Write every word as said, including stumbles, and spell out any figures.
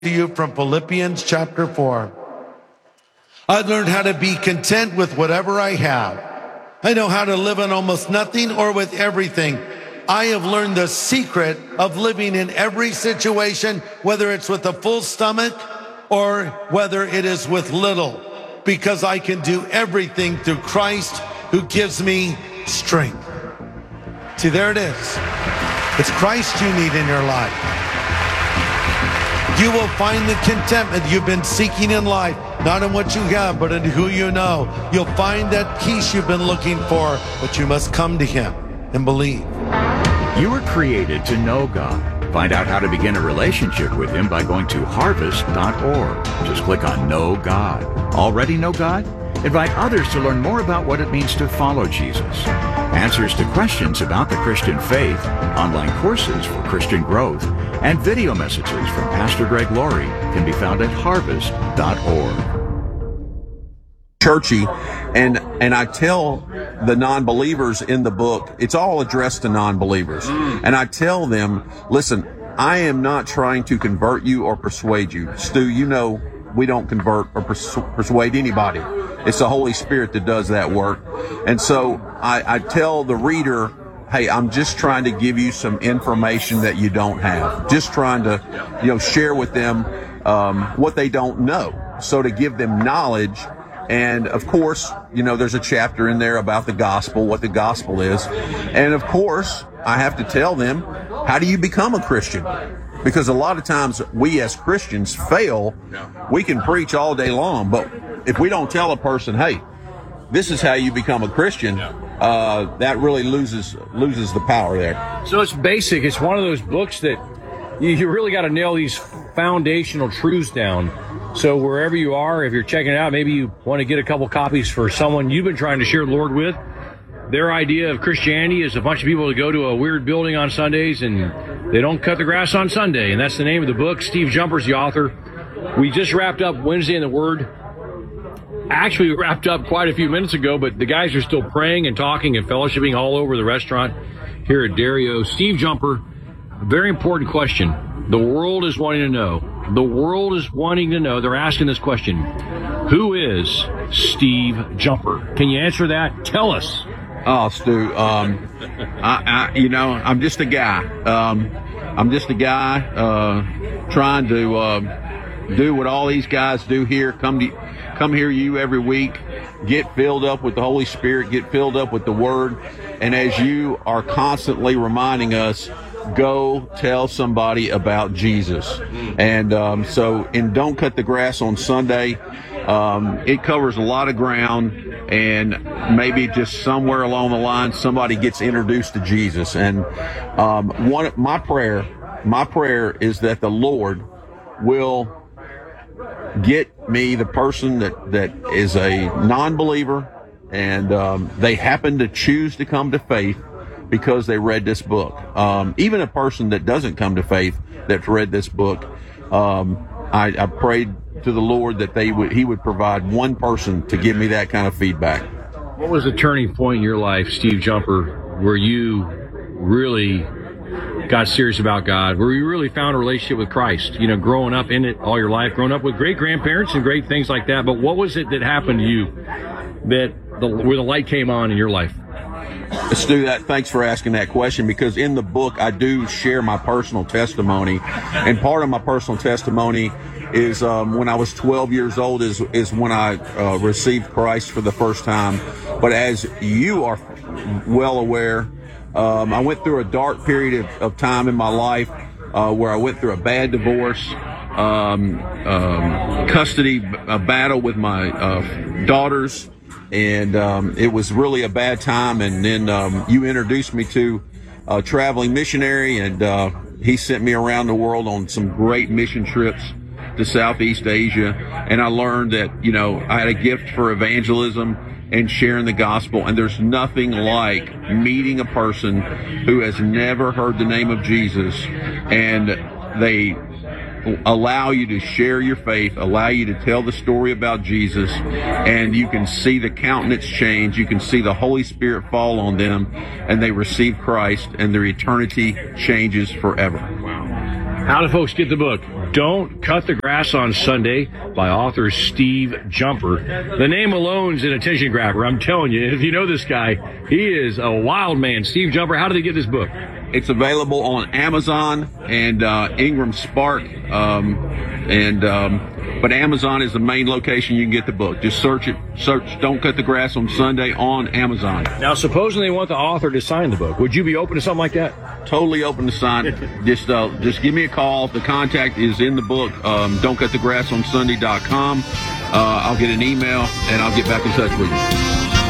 to you from Philippians chapter four. I've learned how to be content with whatever I have. I know how to live on almost nothing or with everything. I have learned the secret of living in every situation, whether it's with a full stomach or whether it is with little, because I can do everything through Christ who gives me strength. See, there it is. It's Christ you need in your life. You will find the contentment you've been seeking in life, not in what you have, but in who you know. You'll find that peace you've been looking for, but you must come to Him and believe. You were created to know God. Find out how to begin a relationship with Him by going to harvest dot org. Just click on Know God. Already know God? Invite others to learn more about what it means to follow Jesus. Answers to questions about the Christian faith, online courses for Christian growth, and video messages from Pastor Greg Laurie can be found at harvest dot org. Churchy, and and I tell the non-believers in the book, it's all addressed to non-believers, and I tell them, listen, I am not trying to convert you or persuade you. Stu, you know we don't convert or persu- persuade anybody. It's the Holy Spirit that does that work. And so I, I tell the reader, hey, I'm just trying to give you some information that you don't have. Just trying to, you know, share with them um, what they don't know. So to give them knowledge. And of course, you know, there's a chapter in there about the gospel, what the gospel is. And of course, I have to tell them, how do you become a Christian? Because a lot of times we as Christians fail. We can preach all day long, but if we don't tell a person, hey, this is how you become a Christian, uh, that really loses loses the power there. So it's basic. It's one of those books that you, you really got to nail these foundational truths down. So wherever you are, if you're checking it out, maybe you want to get a couple copies for someone you've been trying to share the Lord with. Their idea of Christianity is a bunch of people that go to a weird building on Sundays and they don't cut the grass on Sunday. And that's the name of the book. Steve Jumper's the author. We just wrapped up Wednesday in the Word. Actually, we wrapped up quite a few minutes ago, but the guys are still praying and talking and fellowshipping all over the restaurant here at Dario. Steve Jumper, a very important question. The world is wanting to know. The world is wanting to know. They're asking this question. Who is Steve Jumper? Can you answer that? Tell us. Oh, Stu, um, I, I, you know, I'm just a guy. Um, I'm just a guy uh, trying to uh, do what all these guys do here. Come to, come here you every week, get filled up with the Holy Spirit, get filled up with the Word, and as you are constantly reminding us, go tell somebody about Jesus. And um, so, in Don't Cut the Grass on Sunday, um, it covers a lot of ground, and maybe just somewhere along the line, somebody gets introduced to Jesus. And um, one, my prayer, my prayer is that the Lord will get me the person that, that is a non-believer, and um, they happen to choose to come to faith because they read this book. Um, even a person that doesn't come to faith that's read this book, um, I, I prayed to the Lord that they would, He would provide one person to give me that kind of feedback. What was the turning point in your life, Steve Jumper, where you really got serious about God, where you really found a relationship with Christ? You know, growing up in it all your life, growing up with great grandparents and great things like that. But what was it that happened to you that the, where the light came on in your life? Let's do that. Thanks for asking that question, because in the book I do share my personal testimony, and part of my personal testimony is um, when I was twelve years old is is when I uh, received Christ for the first time. But as you are well aware, um, I went through a dark period of, of time in my life uh, where I went through a bad divorce, um, um, custody a battle with my uh, daughters. And um, it was really a bad time. And then um, you introduced me to a traveling missionary, and uh, he sent me around the world on some great mission trips to Southeast Asia. And I learned that, you know, I had a gift for evangelism and sharing the gospel. And there's nothing like meeting a person who has never heard the name of Jesus, and they allow you to share your faith, allow you to tell the story about Jesus, and you can see the countenance change. You can see the Holy Spirit fall on them, and they receive Christ, and their eternity changes forever. Wow. How do folks get the book? Don't Cut the Grass on Sunday by author Steve Jumper. The name alone is an attention grabber. I'm telling you, if you know this guy, he is a wild man. Steve Jumper, how do they get this book? It's available on Amazon and uh, Ingram Spark, um, and um, but Amazon is the main location you can get the book. Just search it. Search "Don't Cut the Grass on Sunday" on Amazon. Now, supposing they want the author to sign the book, would you be open to something like that? Totally open to sign it. Just uh, just give me a call. The contact is in the book. Um, don't cut the grass on sunday dot com. Uh, I'll get an email and I'll get back in touch with you.